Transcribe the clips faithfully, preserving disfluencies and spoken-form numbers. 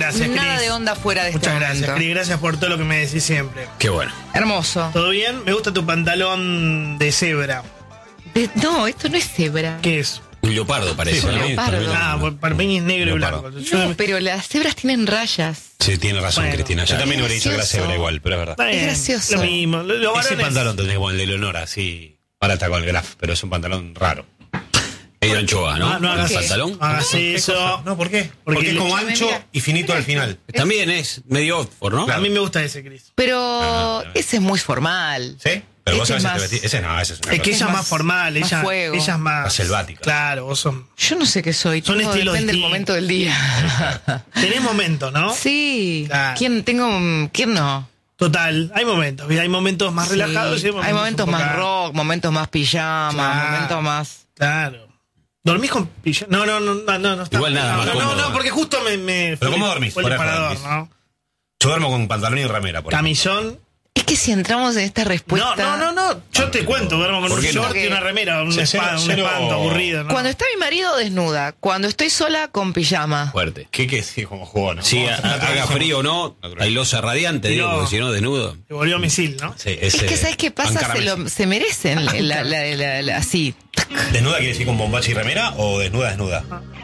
gracias, nada Cris. de onda fuera de Muchas este gracias, momento. Cris. Gracias por todo lo que me decís siempre. Qué bueno. Hermoso. ¿Todo bien? Me gusta tu pantalón de cebra. De- no, esto no es cebra. ¿Qué es? Un leopardo parece. Sí, ¿no? leopardo. Ah, para mí es negro y Leopardo. blanco. Yo No, me- pero las cebras tienen rayas. Sí, tiene razón, Bueno, Cristina. Yo claro. también hubiera dicho que era gracioso. cebra igual, pero es verdad. Está bien, Es gracioso. Lo mismo. Lo- los Ese varones- pantalón tenés como el de Leonora, así. Ahora está con el graf, pero es un pantalón raro. Es de anchoa, ¿no? Ah, no hagas ¿El ¿Qué? pantalón? No hagas eso. No, ¿por qué? Porque Porque, es como le- ancho y finito al final. También es medio Oxford, ¿no? A mí me gusta ese, Cris. Pero Ah, no. ese es muy formal. ¿Sí? Pero vos Este sabés es te más- vestís. Ese no, ese es una Es que cosa. ella es más más- formal, más ella, fuego. ella es más... Más selvática. Claro, vos son... Yo no sé qué soy. Son Todo estilos depende del distintos. momento del día. Tenés momentos, ¿no? Sí. Claro. ¿Quién tengo? ¿Quién no? Total, hay momentos. ¿viste? Hay momentos más Sí. relajados y Hay momentos un poco- más rock, momentos más pijama, Claro. momentos más. Claro. ¿Dormís con pijama? No, no, no, no, no, no está. Igual nada no, más no, no, cómodo. no, porque justo me. me ¿Pero fue- cómo dormís? Fue el Por ahí disparador, dormís. ¿no? Yo duermo con pantalón y remera, por ejemplo. Camisón. Es que si entramos en esta respuesta. No, no, no, no. Yo te cuento, duermo con ¿Por un qué no? short y una remera, un, Sí, cero- espa- un cero- espanto aburrido, ¿no? Cuando está mi marido, desnuda. Cuando estoy sola, con pijama. Fuerte. ¿Qué que sí, como jugón? Sí, ha- haga frío o no, hay losa radiante, digo, No. porque si no, desnudo. Se volvió misil, ¿no? Sí, Es ese- que, ¿sabes qué pasa? Ankara Se, Messi. lo, se merecen la, la- la- la- la- así. ¿Desnuda quiere decir con bombacha y remera o desnuda, desnuda?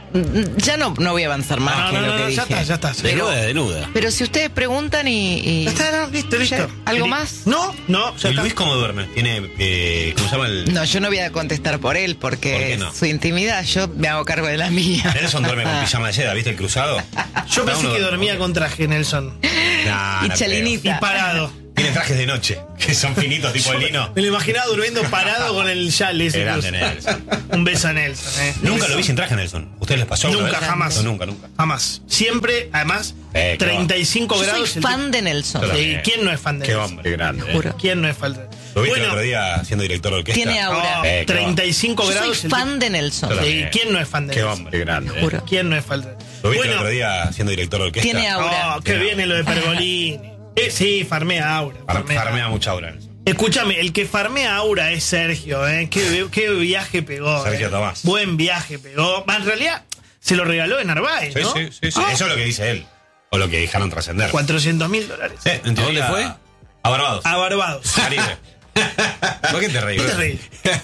Ya no, no voy a avanzar más No, que no, lo no, que no, dije. ya está, ya está. Pero- Desnuda, desnuda. Pero si ustedes preguntan y. y- Ya está, no, listo, listo. Ya, ¿algo Li- más? No, no, ya ¿Y está. Luis cómo duerme? Tiene, eh, ¿cómo se llama el...? No, yo no voy a contestar por él porque ¿Por qué no? su intimidad, yo me hago cargo de la mía. Nelson duerme con pijama de seda, ¿viste el cruzado? Yo Cada pensé uno que duerme dormía con- con traje, Nelson. Nah, Y no chalinita. Y creo. parado. Tiene trajes de noche, que son finitos, tipo el lino. Me lo imaginaba durmiendo parado con el chal ese. Qué grande, incluso. Nelson. Un beso a Nelson, ¿eh? Nunca lo vi sin traje, Nelson. ¿Ustedes les pasó alguna Nunca, vez? jamás. No, nunca, nunca. Jamás. Siempre, además, Eh, qué treinta y cinco Yo grados. soy el fan de Nelson. Claro. Sí, ¿quién no es fan de Qué Nelson? hombre, grande. Te juro. ¿Quién no es fan de ¿Lo viste el Bueno, otro día siendo director de orquesta? Tiene aura. oh, Eh, qué treinta y cinco Yo grados. soy el fan de Nelson. Claro. Sí, ¿quién no es fan de Qué Nelson? hombre, grande. Te juro. ¿Quién no es fan de ¿Lo viste el Bueno, otro día siendo director de orquesta? Tiene aura. oh, qué viene lo de Pergolini. Eh, sí, farmea aura. Far- farmea. Farmea mucha aura, Nelson. Escúchame, el que farmea aura es Sergio, ¿eh? Qué, qué viaje pegó. Sergio eh. Tomás. Buen viaje pegó. En realidad, se lo regaló de Narváez, Sí, ¿no? sí, sí, sí. Ah, Eso es lo que dice él. O lo que dejaron trascender. cuatrocientos mil dólares. Sí, en teoría- ¿A dónde fue? A Barbados. A Barbados. Caribe. ¿Por qué te reís? ¿Qué te reís?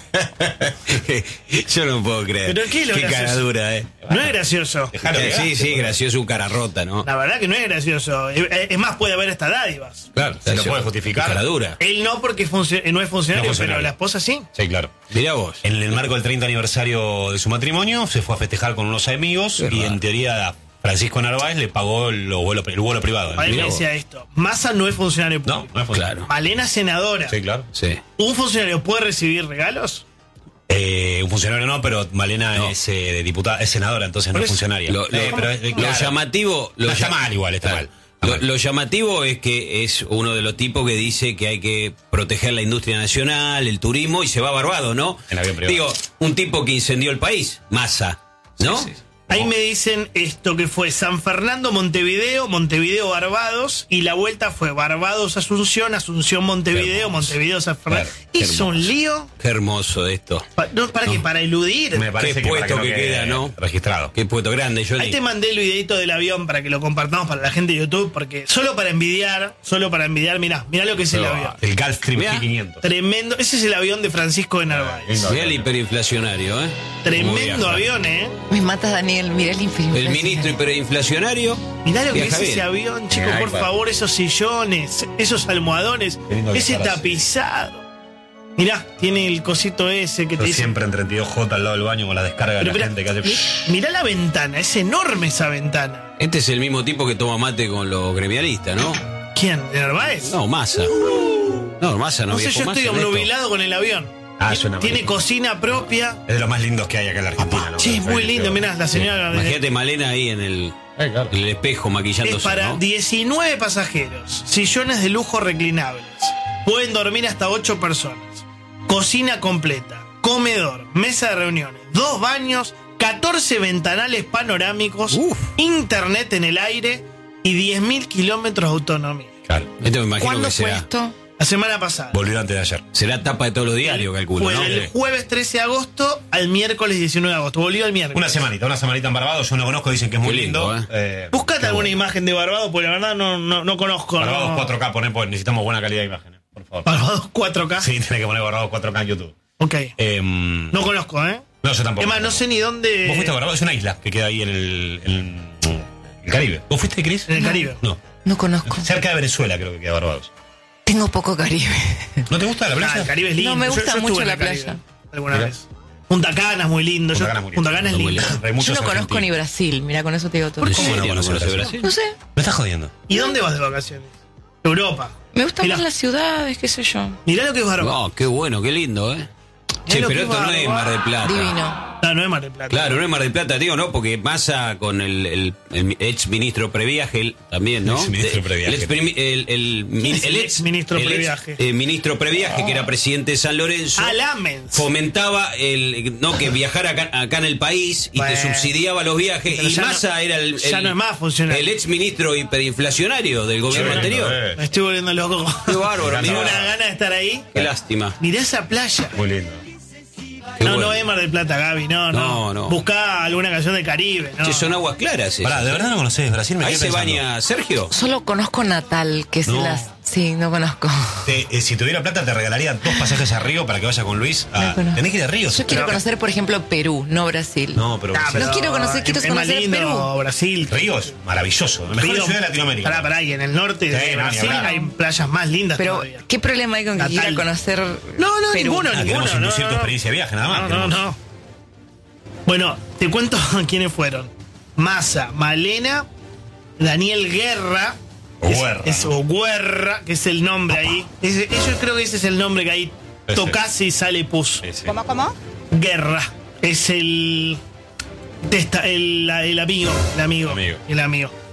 Yo no puedo creer. ¿Pero qué es lo Qué gracioso? cara dura, eh. No es gracioso. Dejalo Eh, que sí, gaste, sí, por- gracioso, un cara rota, ¿no? La verdad que no es gracioso. Es es más, puede haber hasta dádivas. Claro, se lo puede justificar. Cara dura. Él no porque funcio- no es funcionario, No funcionario. pero la esposa sí. Sí, claro. Mirá vos. En el marco del treinta aniversario de su matrimonio, se fue a festejar con unos amigos Qué y raro. en teoría Francisco Narváez le pagó el vuelo, el vuelo privado. A mí me Mirá vos. decía esto. Massa no es funcionario No, público. no es funcionario. Claro. Malena senadora. Sí, claro. Sí. ¿Un funcionario puede recibir regalos? Eh, un funcionario no, pero Malena No. es eh, diputada, es senadora, entonces no Por es eso- funcionaria. Lo, lo- Eh, pero, eh, lo claro. llamativo. Lo No, está llam- mal igual, está Claro. mal. Está Lo, mal. lo llamativo es que es uno de los tipos que dice que hay que proteger la industria nacional, el turismo, y se va a Barbados, ¿no? En avión privado. Digo, un tipo que incendió el país, Massa, ¿no? Sí, sí. Ahí me dicen esto que fue San Fernando, Montevideo, Montevideo, Barbados, y la vuelta fue Barbados, Asunción, Asunción, Montevideo, Hermoso. Montevideo, San Fernando. Claro, qué Es un hermoso. lío. Qué hermoso esto. Pa- no, ¿Para qué? Para eludir. Me parece Qué que, para puesto no que quede queda, ¿no? Registrado. Qué puesto grande, Johnny. Ahí te mandé el videito del avión para que lo compartamos para la gente de YouTube, porque solo para envidiar, solo para envidiar, mirá, mirá lo que es el Pero, avión. el Gulfstream Mirá. G quinientos. Tremendo. Ese es el avión de Francisco de Narváez. lindo. Mirá el hiperinflacionario, ¿eh? Cómo Tremendo viaja. avión, ¿eh? Me matas, Daniel. Mirá el infinito. El ministro hiperinflacionario. Mirá lo que viaja es ese bien. avión, chicos, Ay, por padre. favor, esos sillones, esos almohadones, Qué lindo ese viajar así. tapizado. Mirá, tiene el cosito ese que Yo te dice. siempre en treinta y dos J al lado del baño con la descarga de Pero la mirá, gente que hace. mi- mirá la ventana, es enorme esa ventana. Este es el mismo tipo que toma mate con los gremialistas, ¿no? ¿Quién? ¿De Narváez? No, Massa. No, Massa no No sé, viajó yo más estoy en esto. obnubilado con el avión. Ah, suena Tiene mal. cocina propia. Es de los más lindos que hay acá en la Argentina. ¿no? Sí, es muy lindo, mirá, la señora. Imagínate Malena ahí en el, Eh, claro. en el espejo maquillándose, Es para ¿no? diecinueve pasajeros, sillones de lujo reclinables. Pueden dormir hasta ocho personas. Cocina completa, comedor, mesa de reuniones, dos baños, catorce ventanales panorámicos, Uf. internet en el aire y diez mil kilómetros de autonomía. Claro. Este me imagino ¿Cuándo que fue será. esto? La semana pasada. Volvió antes de ayer. Será tapa de todos los diarios, calculo, Fue ¿no? el jueves trece de agosto al miércoles diecinueve de agosto. Volvió el miércoles. Una semanita, una semanita en Barbados. Yo no conozco, dicen que es muy Qué lindo, lindo. ¿eh? Eh, Buscate qué alguna bueno. imagen de Barbados, porque la verdad no, no, no conozco. Barbados no. cuatro K, poner, porque necesitamos buena calidad de imágenes, por favor. Barbados cuatro K. Sí, tenés que poner Barbados cuatro K en YouTube. Ok. Eh, No conozco, ¿eh? No, yo tampoco. Es más, no sé ni dónde. ¿Vos fuiste a Barbados? Es una isla que queda ahí en el, en el Caribe. ¿Vos fuiste, Cris? En el Caribe. No. No conozco. Cerca de Venezuela creo que queda Barbados. Tengo poco Caribe. ¿No te gusta la playa? Ah, el Caribe es lindo. No me Yo- gusta yo estuve mucho en la el Caribe playa. Alguna Mirá. vez. Punta Cana es muy lindo. Punta Yo- Cana es muy Punta lindo. Cana es Muy lindo. lindo. Hay muchos Yo no conozco argentinos. ni Brasil. Mira, con eso te digo todo. ¿En ¿Cómo no serio no conoces conoces Brasil? Brasil? No sé. Me estás jodiendo. ¿Y dónde vas de vacaciones? Europa. Me gustan Y más la- las ciudades, qué sé yo. Mirá lo que es Barbados. No, qué bueno, qué lindo, ¿eh? Che, lo pero que esto no va, es va. Mar del Plata. Divino. No, no es Mar del Plata. Claro, no es Mar del Plata, digo, no, porque Massa con el, el, el ex ministro Previaje él también, ¿no? Ex ministro De- Previaje. El ex, primi- el, el, ¿Quién es el ex ministro el ex, Previaje? eh, ministro Previaje, que era presidente de San Lorenzo. Ah, Lamens. Fomentaba el no que viajara acá, acá en el país y Bueno. te subsidiaba los viajes. Pero Y ya Massa no- era el, ya el- no es más funcionario. el ex ministro hiperinflacionario del gobierno Sí, anterior. eh. Me estoy volviendo loco. Qué bárbaro, Tengo mirá. una gana de estar ahí. Qué lástima. Mirá esa playa. Muy lindo. Qué no, bueno. no es Mar del Plata, Gaby, no, no. No, no. Buscá alguna canción del Caribe, ¿no? Che, son aguas claras. esas. Pará, ¿de verdad no conocés Brasil? Me Ahí quedé se pensando. baña Sergio. Solo conozco Natal, que es No. las. Sí, no conozco. Te- eh, si tuviera plata te regalaría dos pasajes a Río para que vaya con Luis. a- No conozco. Tenés que ir a Río. Yo quiero conocer, por ejemplo, Perú, no Brasil. No, pero, Ah, Brasil- pero No quiero conocer, quiero es más conocer lindo Perú. Brasil. Río es maravilloso. La mejor Río- ciudad de Latinoamérica. Pará, pará, y en el norte Sí, de no, ni Brasil hablar. hay playas más lindas Pero, todavía. ¿qué problema hay con que Natal. quiera conocer No, no, Perú? ninguno, Ah, ninguno. queremos no, inducir no, tu no. experiencia de viaje, nada más. No, no, queremos- no. Bueno, te cuento quiénes fueron. Massa, Malena, Daniel Guerra. O es- Guerra, Es, ¿no? o Guerra, que es el nombre ahí. Ese- yo creo que ese es el nombre que ahí Ese. tocas y sale pus. Sí, sí. ¿Cómo, cómo? Guerra. Es el, testa- el, el amigo. El amigo. Amigo. El amigo.